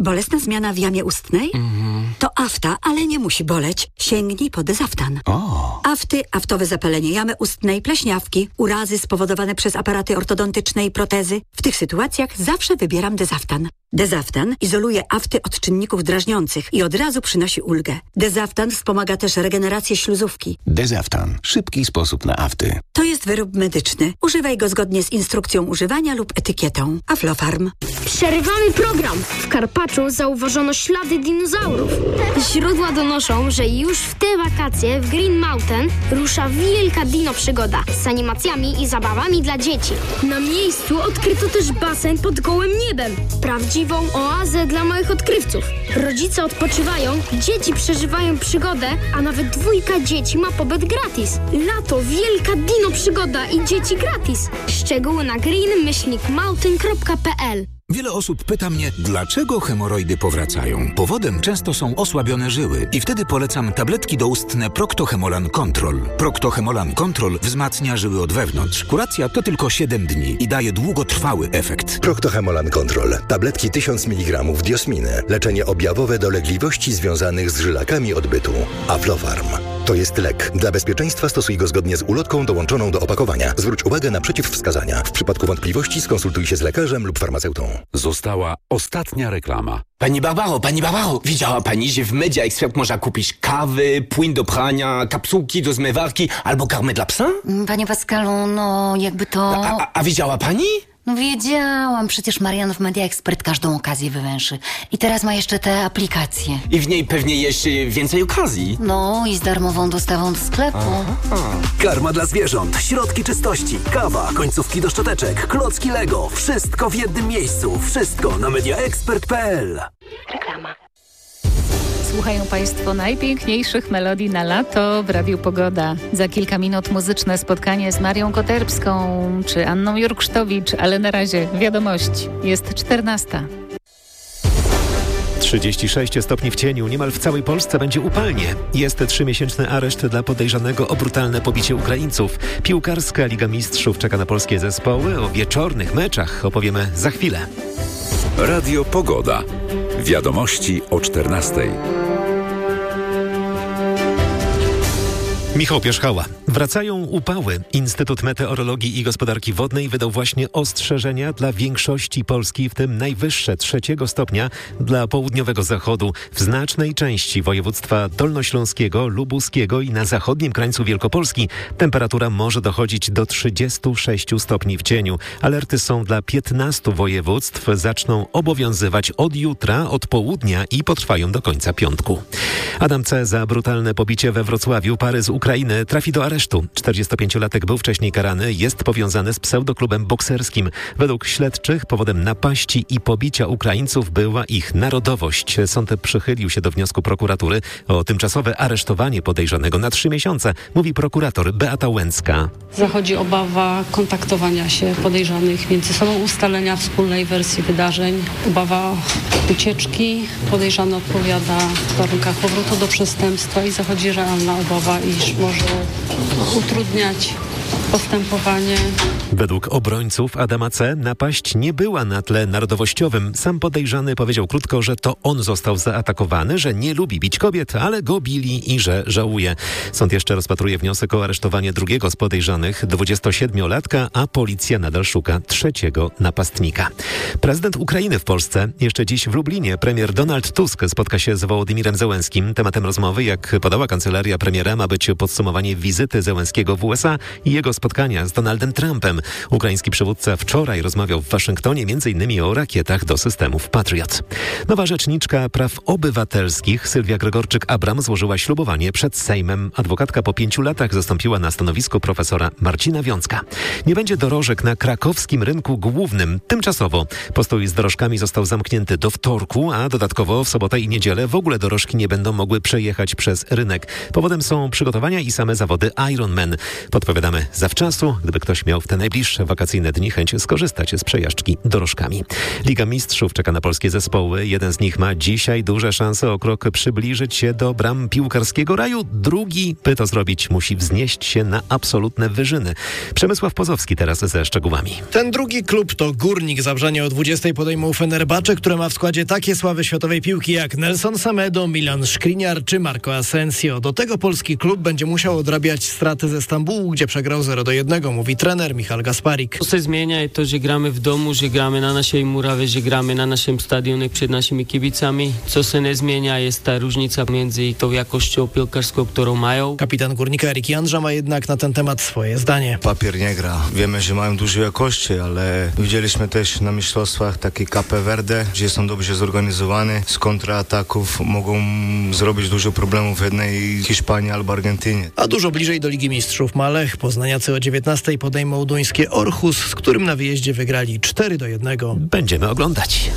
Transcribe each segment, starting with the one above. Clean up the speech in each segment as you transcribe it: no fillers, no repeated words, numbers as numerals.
Bolesna zmiana w jamie ustnej? To afta, ale nie musi boleć. Sięgnij po Dezaftan. Afty, aftowe zapalenie jamy ustnej, pleśniawki, urazy spowodowane przez aparaty ortodontyczne i protezy. W tych sytuacjach zawsze wybieram Dezaftan. Dezaftan izoluje afty od czynników drażniących i od razu przynosi ulgę. Dezaftan wspomaga też regenerację śluzówki. Dezaftan. Szybki sposób na afty. To jest wyrób medyczny. Używaj go zgodnie z instrukcją używania lub etykietą. Aflofarm. Przerywamy program. W Karpaczu zauważono ślady dinozaurów. Źródła donoszą, że już w te wakacje w Green Mountain rusza wielka dino przygoda z animacjami i zabawami dla dzieci. Na miejscu odkryto też basen pod gołym niebem. Prawdziwą oazę dla małych odkrywców. Rodzice odpoczywają, dzieci przeżywają przygodę, a nawet 2 dzieci ma pobyt gratis. Lato, wielka dino przygoda i dzieci gratis. Szczegóły na green-mountain.pl. Wiele osób pyta mnie, dlaczego hemoroidy powracają. Powodem często są osłabione żyły i wtedy polecam tabletki doustne Procto-Hemolan Control. Procto-Hemolan Control wzmacnia żyły od wewnątrz. Kuracja to tylko 7 dni i daje długotrwały efekt. Procto-Hemolan Control. Tabletki 1000 mg diosminy. Leczenie objawowe dolegliwości związanych z żylakami odbytu. Aflofarm. To jest lek. Dla bezpieczeństwa stosuj go zgodnie z ulotką dołączoną do opakowania. Zwróć uwagę na przeciwwskazania. W przypadku wątpliwości skonsultuj się z lekarzem lub farmaceutą. Została ostatnia reklama. Pani Barbaro, widziała pani, że w Media Expert można kupić kawy, płyn do prania, kapsułki do zmywarki albo karmę dla psa? Panie Pascalu, no jakby to... A widziała pani? No wiedziałam, przecież Marian w Media Expert każdą okazję wywęszy. I teraz ma jeszcze te aplikacje. I w niej pewnie jest więcej okazji. No i z darmową dostawą do sklepu. Karma dla zwierząt, środki czystości, kawa, końcówki do szczoteczek, klocki Lego. Wszystko w jednym miejscu. Wszystko na mediaexpert.pl. Reklama. Słuchają Państwo najpiękniejszych melodii na lato w Radiu Pogoda. Za kilka minut muzyczne spotkanie z Marią Koterbską czy Anną Jurksztowicz, ale na razie wiadomości. Jest 14. 36 stopni w cieniu. Niemal w całej Polsce będzie upalnie. Jest 3-miesięczny areszt dla podejrzanego o brutalne pobicie Ukraińców. Piłkarska Liga Mistrzów czeka na polskie zespoły. O wieczornych meczach opowiemy za chwilę. Radio Pogoda. Wiadomości o 14. Michał Pierzchała. Wracają upały. Instytut Meteorologii i Gospodarki Wodnej wydał właśnie ostrzeżenia dla większości Polski, w tym najwyższe 3 stopnia dla południowego zachodu. W znacznej części województwa dolnośląskiego, lubuskiego i na zachodnim krańcu Wielkopolski temperatura może dochodzić do 36 stopni w cieniu. Alerty są dla 15 województw. Zaczną obowiązywać od jutra, od południa i potrwają do końca piątku. Adam C. za brutalne pobicie we Wrocławiu pary z Ukrainy trafi do aresztu. 45-latek był wcześniej karany, jest powiązany z pseudoklubem bokserskim. Według śledczych powodem napaści i pobicia Ukraińców była ich narodowość. Sąd przychylił się do wniosku prokuratury o tymczasowe aresztowanie podejrzanego na 3 miesiące, mówi prokurator Beata Łęcka. Zachodzi obawa kontaktowania się podejrzanych między sobą, ustalenia wspólnej wersji wydarzeń, obawa ucieczki. Podejrzany odpowiada w warunkach powrotu do przestępstwa i zachodzi realna obawa, iż może utrudniać postępowanie. Według obrońców Adama C. napaść nie była na tle narodowościowym. Sam podejrzany powiedział krótko, że to on został zaatakowany, że nie lubi bić kobiet, ale go bili i że żałuje. Sąd jeszcze rozpatruje wniosek o aresztowanie drugiego z podejrzanych, 27-latka, a policja nadal szuka 3 napastnika. Prezydent Ukrainy w Polsce. Jeszcze dziś w Lublinie premier Donald Tusk spotka się z Wołodymyrem Zełenskim. Tematem rozmowy, jak podała kancelaria premiera, ma być podsumowanie wizyty Zełenskiego w USA i jego spotkania z Donaldem Trumpem. Ukraiński przywódca wczoraj rozmawiał w Waszyngtonie m.in. o rakietach do systemów Patriot. Nowa rzeczniczka praw obywatelskich Sylwia Gregorczyk-Abram złożyła ślubowanie przed Sejmem. Adwokatka po 5 latach zastąpiła na stanowisku profesora Marcina Wiącka. Nie będzie dorożek na krakowskim rynku głównym. Tymczasowo postój z dorożkami został zamknięty do wtorku, a dodatkowo w sobotę i niedzielę w ogóle dorożki nie będą mogły przejechać przez rynek. Powodem są przygotowania i same zawody Ironman. Podpowiadamy za zawczasu, gdyby ktoś miał w te najbliższe wakacyjne dni chęć skorzystać z przejażdżki dorożkami. Liga Mistrzów czeka na polskie zespoły. Jeden z nich ma dzisiaj duże szanse o krok przybliżyć się do bram piłkarskiego raju. Drugi, by to zrobić, musi wznieść się na absolutne wyżyny. Przemysław Pozowski teraz ze szczegółami. Ten drugi klub to Górnik Zabrzanie. O 20 podejmą Fenerbahce, które ma w składzie takie sławy światowej piłki jak Nelson Semedo, Milan Skriniar czy Marco Asensio. Do tego polski klub będzie musiał odrabiać straty ze Stambułu, gdzie przegrał 0-1, mówi trener Michal Gasparik. To się zmienia i to, że gramy w domu, że gramy na naszej murawie, że gramy na naszym stadionie przed naszymi kibicami. Co się nie zmienia, jest ta różnica między tą jakością piłkarską, którą mają. Kapitan Górnika Erik Jandrza ma jednak na ten temat swoje zdanie. Papier nie gra. Wiemy, że mają dużo jakości, ale widzieliśmy też na mistrzostwach takie Cape Verde, gdzie są dobrze zorganizowani. Z kontrataków mogą zrobić dużo problemów w jednej Hiszpanii albo Argentynie. A dużo bliżej do Ligi Mistrzów ma Lech. Poznaniacy o 19 podejmą duńskie Orhus, z którym na wyjeździe wygrali 4-1. Będziemy oglądać.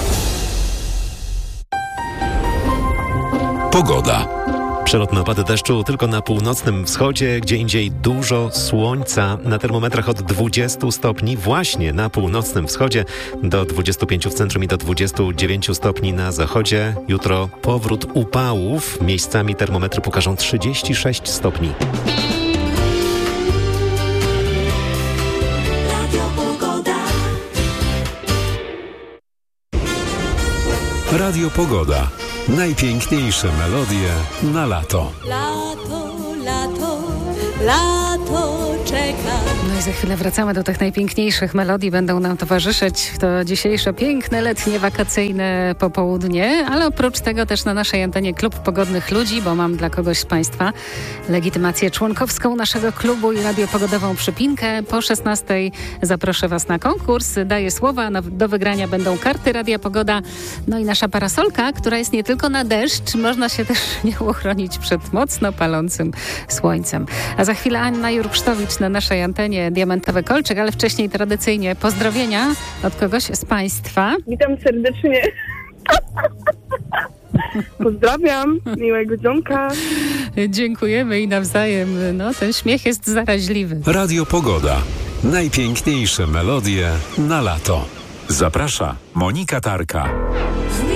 Pogoda. Przelotne opady deszczu tylko na północnym wschodzie, gdzie indziej dużo słońca. Na termometrach od 20 stopni właśnie na północnym wschodzie, do 25 w centrum i do 29 stopni na zachodzie. Jutro powrót upałów. Miejscami termometry pokażą 36 stopni. Radio Pogoda. Najpiękniejsze melodie na lato. Lato, lato, lato czeka. No i za chwilę wracamy do tych najpiękniejszych melodii. Będą nam towarzyszyć w to dzisiejsze piękne, letnie, wakacyjne popołudnie. Ale oprócz tego też na naszej antenie Klub Pogodnych Ludzi, bo mam dla kogoś z Państwa legitymację członkowską naszego klubu i radiopogodową przypinkę. Po 16:00 zaproszę Was na konkurs. Daję słowa. Do wygrania będą karty Radia Pogoda. No i nasza parasolka, która jest nie tylko na deszcz. Można się też nie uchronić przed mocno palącym słońcem. A za chwilę Anna Jurksztowicz na naszej antenie Diamentowy Kolczyk, ale wcześniej tradycyjnie pozdrowienia od kogoś z Państwa. Witam serdecznie. Pozdrawiam, miłego dzionka. Dziękujemy i nawzajem. No, ten śmiech jest zaraźliwy. Radio Pogoda. Najpiękniejsze melodie na lato. Zaprasza Monika Tarka.